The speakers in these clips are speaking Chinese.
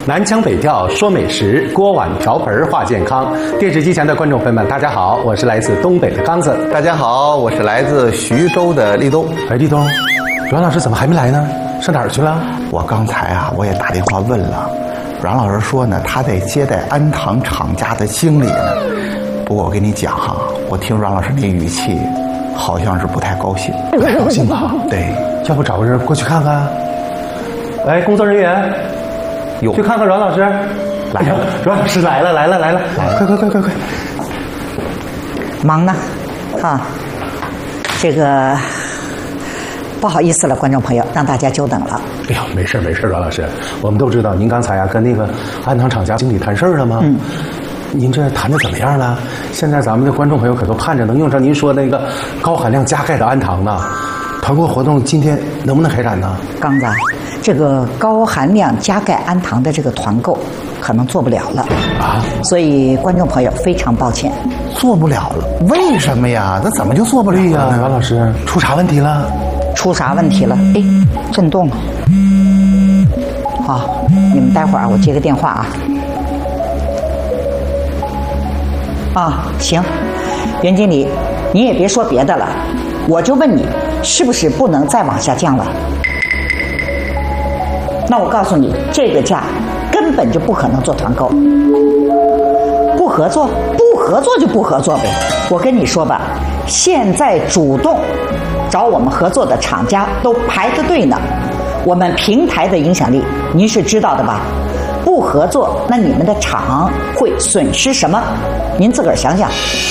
南腔北调说美食，锅碗瓢盆话健康。电视机前的观众朋友们，大家好，我是来自东北的刚子。 大家好，我是来自徐州的立冬。 哎，立冬，阮老师怎么还没来呢？上哪儿去了？ 我刚才我也打电话问了，阮老师说呢，他在接待安堂厂家的经理呢。不过我跟你讲哈，我听阮老师那语气，好像是不太高兴。 不太高兴吧？ 对， 要不找个人过去看看？哎，工作人员。去看看阮老师，来了，阮老师来了，快！ 忙呢，这个不好意思了，观众朋友，让大家久等了。 哎呦，没事，阮老师，我们都知道您刚才跟那个安堂厂家经理谈事儿了吗？您这谈的怎么样了？现在咱们的观众朋友可都盼着能用上您说那个高含量加钙的安堂呢。团购活动今天能不能开展呢？ 刚子，这个高含量加钙安堂的这个团购可能做不了了啊，所以观众朋友非常抱歉， 做不了了。为什么呀？那怎么就做不了呀？ 阮老师，出啥问题了？ 出啥问题了？哎，震动了。好，你们待会儿我接个电话啊。行，袁经理，你也别说别的了，我就问你，是不是不能再往下降了？那我告诉你，这个价根本就不可能做团购。不合作就不合作呗。我跟你说吧，现在主动找我们合作的厂家都排着队呢。我们平台的影响力您是知道的吧？不合作，那你们的厂会损失什么？您自个儿想想。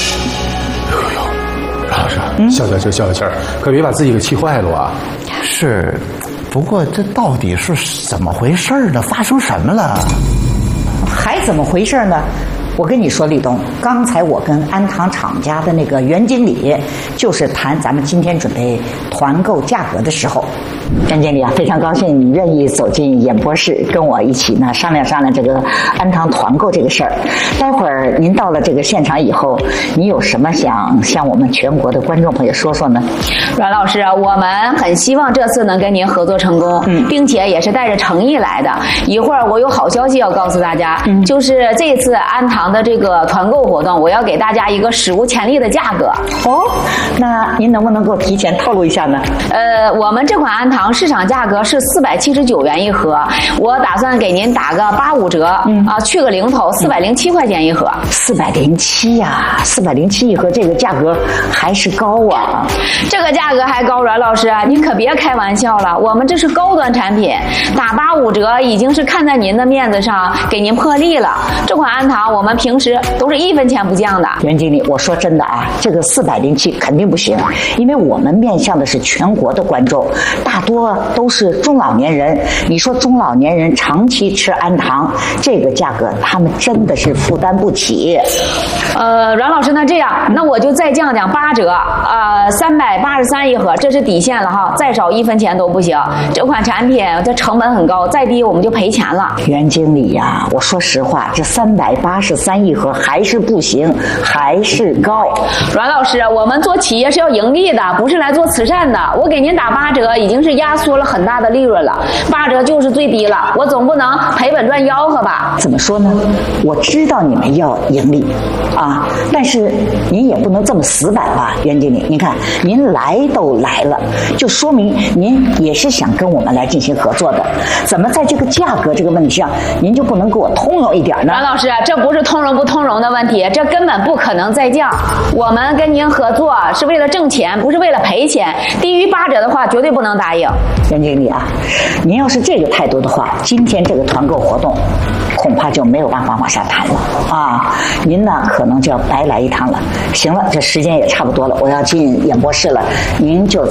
阮老师，消消气儿，可别把自己给气坏了啊！ 是，不过这到底是怎么回事呢？发生什么了？ 还怎么回事呢？我跟你说，立冬，刚才我跟安堂厂家的那个袁经理就是谈咱们今天准备团购价格的时候，袁经理非常高兴你愿意走进演播室，跟我一起呢商量这个安堂团购这个事儿。待会儿您到了这个现场以后，你有什么想向我们全国的观众朋友说说呢？ 阮老师，我们很希望这次能跟您合作成功，并且也是带着诚意来的。一会儿我有好消息要告诉大家，就是这次安堂的这个团购活动，我要给大家一个史无前例的价格。 哦，那您能不能给我提前透露一下呢？ 我们这款安堂市场价格是479元一盒，我打算给您打个85折，去个零头，407块钱一盒。 407呀，407一盒，这个价格还是高啊。 这个价格还高，阮老师，您可别开玩笑了，我们这是高端产品，打85折已经是看在您的面子上给您破例了。这款安堂我们平时都是1分钱不降的。 袁经理，我说真的这个407肯定不行，因为我们面向的是全国的观众，大多都是中老年人。你说中老年人长期吃安堂，这个价格他们真的是负担不起。 阮老师，那这样，那我就再降8折，383一盒，这是底线了哈，再少1分钱都不行。这款产品这成本很高，再低我们就赔钱了。 袁经理呀，我说实话，这383一盒还是不行，还是高。 阮老师，我们做企业是要盈利的，不是来做慈善的。我给您打8折，已经是压缩了很大的利润了，8折就是最低了，我总不能赔本赚吆喝吧？ 怎么说呢？我知道你们要盈利但是您也不能这么死板吧，袁经理。您看，您来都来了，就说明您也是想跟我们来进行合作的。怎么在这个价格这个问题上，您就不能给我通融一点呢？ 阮老师，这不是通融不通融的问题，这根本不可能再降。我们跟您合作是为了挣钱，不是为了赔钱。低于8折的话，绝对不能答应。 袁经理您要是这个态度的话，今天这个团购活动恐怕就没有办法往下谈了您呢可能就要白来一趟了。行了，这时间也差不多了，我要进演播室了，您就